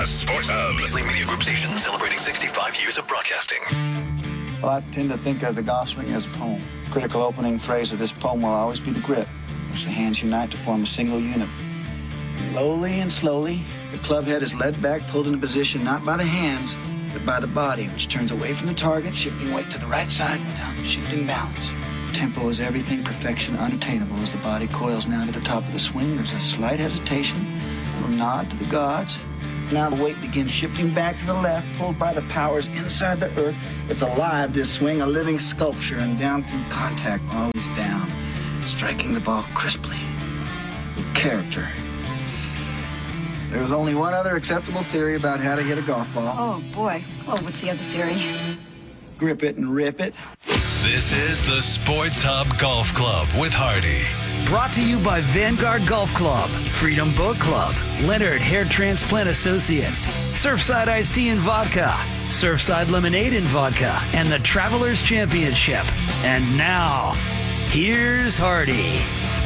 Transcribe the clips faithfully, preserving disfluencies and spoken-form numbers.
Sports Hub. Beasley Media Group station celebrating sixty-five years of broadcasting. Well, I tend to think of the golf swing as a poem. Critical opening phrase of this poem will always be the grip, which the hands unite to form a single unit. Slowly and slowly, the club head is led back, pulled into position not by the hands, but by the body, which turns away from the target, shifting weight to the right side without shifting balance. Tempo is everything, perfection unattainable. As the body coils now to the top of the swing, there's a slight hesitation, a little nod to the gods. Now the weight begins shifting back to the left, pulled by the powers inside the earth. It's alive, this swing, a living sculpture, and down through contact, always down, striking the ball crisply, with character. There was only one other acceptable theory about how to hit a golf ball. Oh, boy. Oh, what's the other theory? Grip it and rip it. This is the Sports Hub Golf Club with Hardy. Brought to you by Vanguard Golf Club, Freedom Boat Club, Leonard Hair Transplant Associates, Surfside Iced Tea and Vodka, Surfside Lemonade and Vodka, and the Travelers Championship. And now, here's Hardy.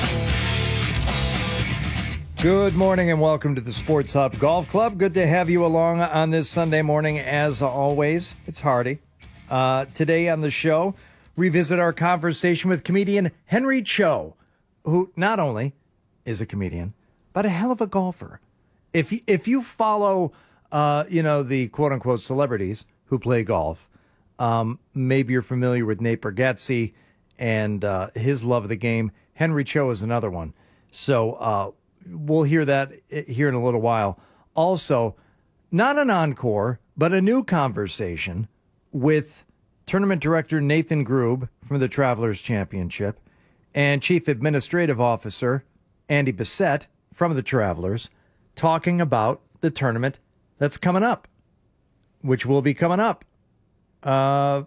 Good morning and welcome to the Sports Hub Golf Club. Good to have you along on this Sunday morning as always. It's Hardy. Uh, today on the show, revisit our conversation with comedian Henry Cho, who not only is a comedian, but a hell of a golfer. If you, if you follow, uh, you know, the quote-unquote celebrities who play golf, um, maybe you're familiar with Nate Bargatze and uh, his love of the game. Henry Cho is another one. So uh, we'll hear that here in a little while. Also, not an encore, but a new conversation with tournament director Nathan Grube from the Travelers Championship and Chief Administrative Officer Andy Bessette from the Travelers, talking about the tournament that's coming up, which will be coming up. Uh,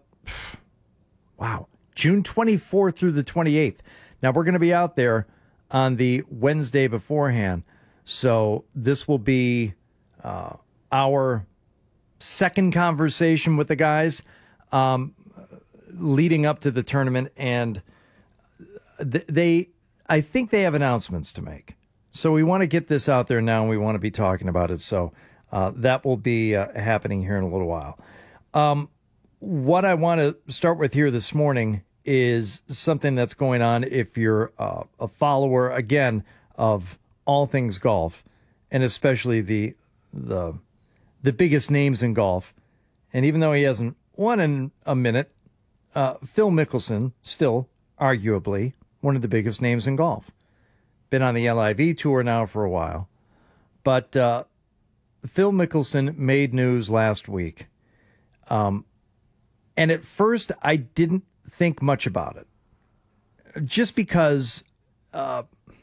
wow, June twenty-fourth through the twenty-eighth. Now, we're going to be out there on the Wednesday beforehand, so this will be uh, our second conversation with the guys um, leading up to the tournament, and they, I think they have announcements to make. So we want to get this out there now, and we want to be talking about it. So uh, that will be uh, happening here in a little while. Um, what I want to start with here this morning is something that's going on if you're uh, a follower, again, of all things golf, and especially the the the biggest names in golf. And even though he hasn't won in a minute, uh, Phil Mickelson, still arguably one of the biggest names in golf. Been on the L I V tour now for a while. But uh, Phil Mickelson made news last week. Um, and at first, I didn't think much about it. Just because uh,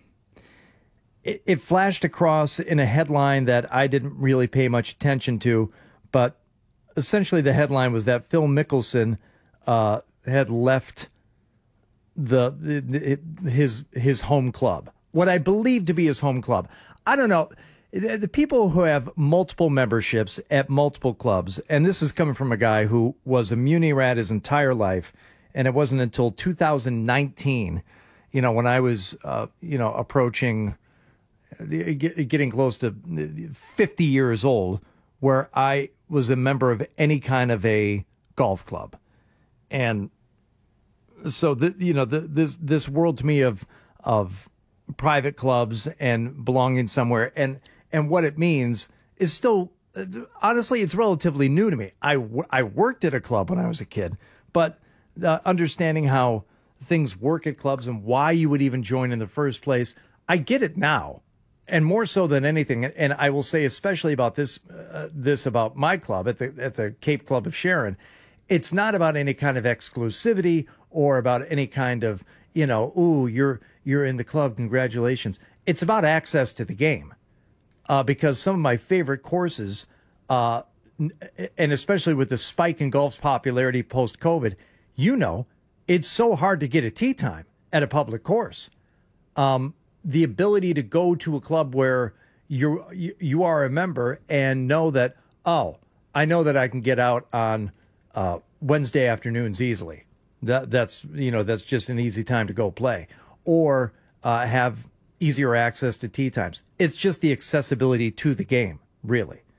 it, it flashed across in a headline that I didn't really pay much attention to. But essentially, the headline was that Phil Mickelson uh, had left the, the his his home club, what I believe to be his home club. I don't know. The people who have multiple memberships at multiple clubs, and this is coming from a guy who was a muni rat his entire life, and it wasn't until two thousand nineteen, you know, when I was, uh, you know, approaching, getting close to fifty years old, where I was a member of any kind of a golf club. And so, the, you know, the, this this world to me of of private clubs and belonging somewhere and and what it means is still, honestly, it's relatively new to me. I, I worked at a club when I was a kid, but uh, understanding how things work at clubs and why you would even join in the first place, I get it now. And more so than anything, and I will say especially about this uh, this about my club at the at the Cape Club of Sharon, it's not about any kind of exclusivity or about any kind of, you know, ooh, you're you're in the club, congratulations. It's about access to the game, uh, because some of my favorite courses, uh, and especially with the spike in golf's popularity post-COVID, you know, it's so hard to get a tee time at a public course. Um, the ability to go to a club where you're, you you are a member and know that, oh, I know that I can get out on uh, Wednesday afternoons easily. That that's you know that's just an easy time to go play, or uh, have easier access to tee times. It's just the accessibility to the game, really.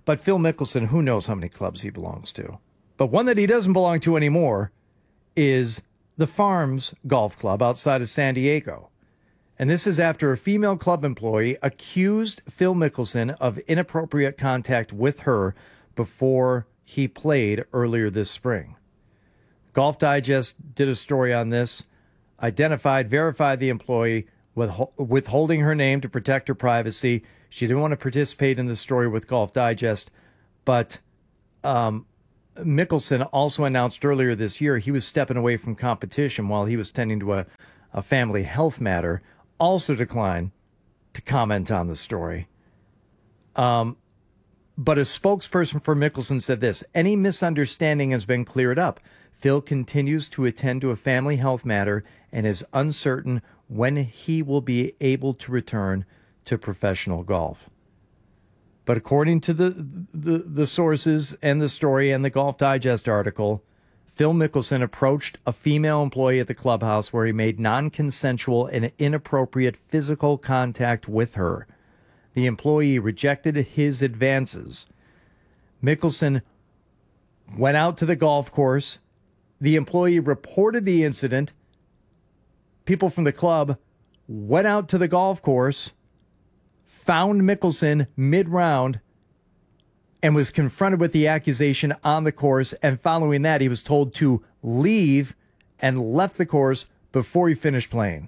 But Phil Mickelson, who knows how many clubs he belongs to? But one that he doesn't belong to anymore is the Farms Golf Club outside of San Diego. And this is after a female club employee accused Phil Mickelson of inappropriate contact with her before he played earlier this spring. Golf Digest did a story on this, identified, verified the employee, withholding her name to protect her privacy. She didn't want to participate in the story with Golf Digest, but um, Mickelson also announced earlier this year he was stepping away from competition while he was tending to a, a family health matter, also declined to comment on the story. Um, but a spokesperson for Mickelson said this: any misunderstanding has been cleared up. Phil continues to attend to a family health matter and is uncertain when he will be able to return to professional golf. But according to the, the, the sources and the story and the Golf Digest article, Phil Mickelson approached a female employee at the clubhouse where he made non-consensual and inappropriate physical contact with her. The employee rejected his advances. Mickelson went out to the golf course. The employee reported the incident. People from the club went out to the golf course, found Mickelson mid-round, and was confronted with the accusation on the course. And following that, he was told to leave and left the course before he finished playing.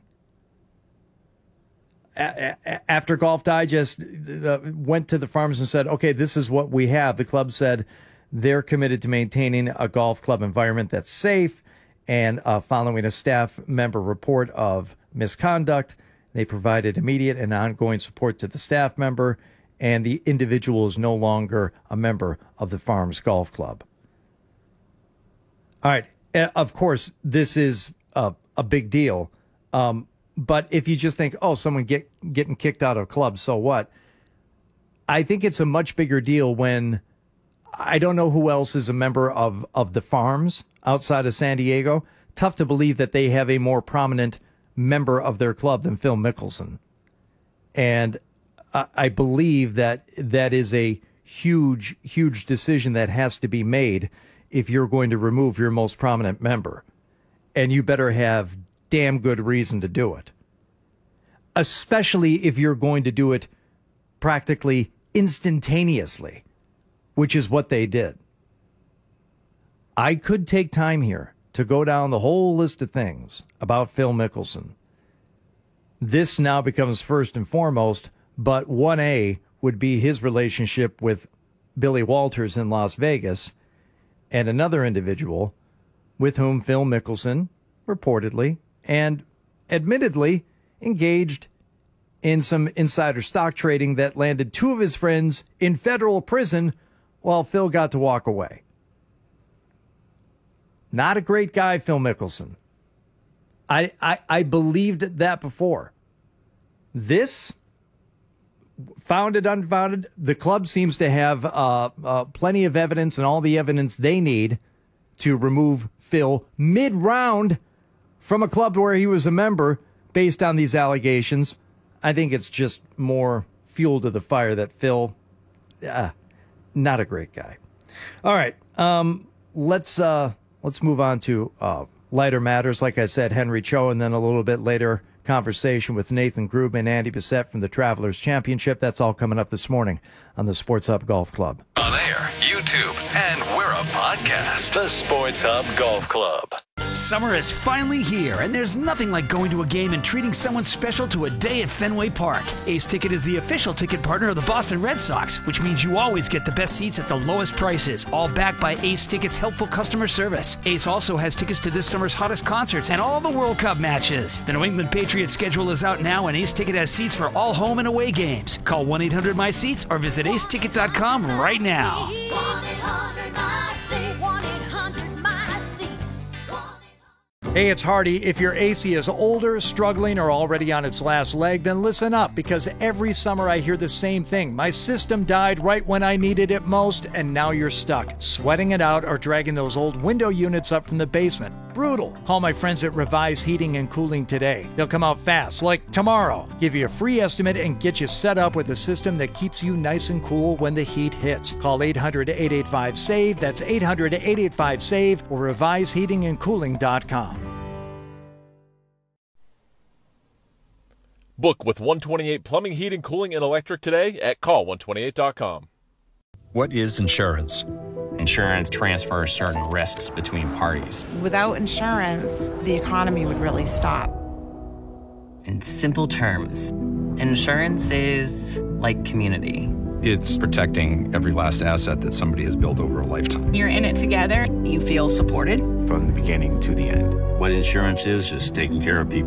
A- after Golf Digest uh, went to the Farms and said, okay, this is what we have, the club said they're committed to maintaining a golf club environment that's safe. And uh, following a staff member report of misconduct, they provided immediate and ongoing support to the staff member, and the individual is no longer a member of the Farms Golf Club. All right. Of course, this is a, a big deal. Um, but if you just think, oh, someone get, getting kicked out of clubs, so what? I think it's a much bigger deal when I don't know who else is a member of, of the Farms outside of San Diego. Tough to believe that they have a more prominent member of their club than Phil Mickelson. And I believe that that is a huge, huge decision that has to be made if you're going to remove your most prominent member. And you better have damn good reason to do it. Especially if you're going to do it practically instantaneously, which is what they did. I could take time here to go down the whole list of things about Phil Mickelson. This now becomes first and foremost, but one A would be his relationship with Billy Walters in Las Vegas, and another individual with whom Phil Mickelson reportedly and admittedly engaged in some insider stock trading that landed two of his friends in federal prison while Phil got to walk away. Not a great guy, Phil Mickelson. I, I, I believed that before. This, founded, unfounded, the club seems to have uh, uh, plenty of evidence and all the evidence they need to remove Phil mid-round from a club where he was a member based on these allegations. I think it's just more fuel to the fire that Phil, uh, not a great guy. All right, um, let's... Uh, Let's move on to uh, lighter matters. Like I said, Henry Cho, and then a little bit later, conversation with Nathan Grubman and Andy Bissett from the Travelers Championship. That's all coming up this morning on the Sports Hub Golf Club. On air, YouTube, and we're a podcast. The Sports Hub Golf Club. Summer is finally here, and there's nothing like going to a game and treating someone special to a day at Fenway Park. Ace Ticket is the official ticket partner of the Boston Red Sox, which means you always get the best seats at the lowest prices, all backed by Ace Ticket's helpful customer service. Ace also has tickets to this summer's hottest concerts and all the World Cup matches. The New England Patriots schedule is out now, and Ace Ticket has seats for all home and away games. Call one eight hundred my seats or visit ace ticket dot com right now. Hey, it's Hardy. If your A C is older, struggling, or already on its last leg, then listen up, because every summer I hear the same thing. My system died right when I needed it most, and now you're stuck, sweating it out or dragging those old window units up from the basement. brutal. Call my friends at Revise Heating and Cooling today. They'll come out fast, like tomorrow. Give you a free estimate and get you set up with a system that keeps you nice and cool when the heat hits. Call eight hundred, eight eight five, SAVE. That's eight hundred, eight eight five, SAVE or revise heating and cooling dot com. Book with one twenty-eight Plumbing, Heating, Cooling, and Electric today at call one twenty-eight dot com. What is insurance? Insurance transfers certain risks between parties. Without insurance, the economy would really stop. In simple terms, insurance is like community. It's protecting every last asset that somebody has built over a lifetime. You're in it together. You feel supported from the beginning to the end. What insurance is, is taking care of people.